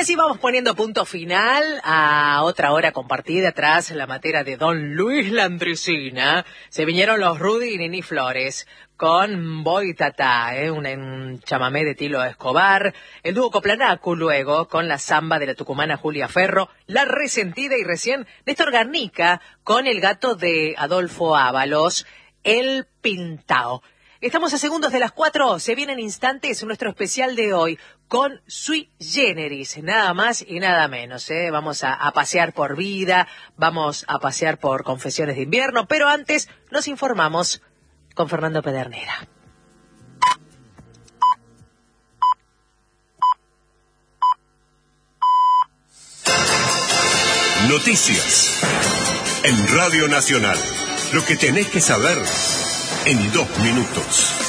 así vamos poniendo punto final a otra hora compartida tras la materia de Don Luis Landricina. Se vinieron los Rudy y Nini Flores con Boy Tatá, un chamamé de Tilo Escobar, el dúo Coplanacu luego con la samba de la tucumana Julia Ferro, La Resentida y recién Néstor Garnica con el gato de Adolfo Ábalos, El Pintao. Estamos a segundos de las 4, se vienen instantes nuestro especial de hoy con Sui Generis, nada más y nada menos. Vamos a pasear por vida, vamos a pasear por Confesiones de Invierno, pero antes nos informamos con Fernando Pedernera. Noticias en Radio Nacional. Lo que tenés que saber en 2 minutos.